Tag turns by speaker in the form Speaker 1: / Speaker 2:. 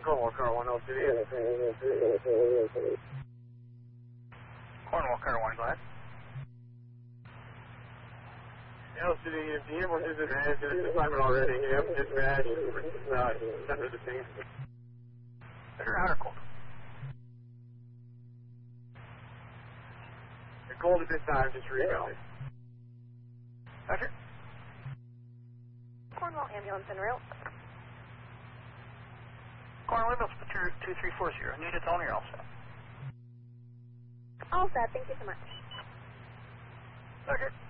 Speaker 1: Cornwall Car 102.
Speaker 2: Cornwall Car 1, go ahead.
Speaker 1: LCD, if the ambulance is advanced, it's assignment already. You have to dispatch. Send her the scene.
Speaker 2: Better hot or cold?
Speaker 1: The cold at this time, just recall.
Speaker 2: Roger.
Speaker 3: Cornwall ambulance en route.
Speaker 2: Cornwall ambulance, put your 2340. Need its on your all set.
Speaker 3: All set, thank you so much.
Speaker 2: Roger.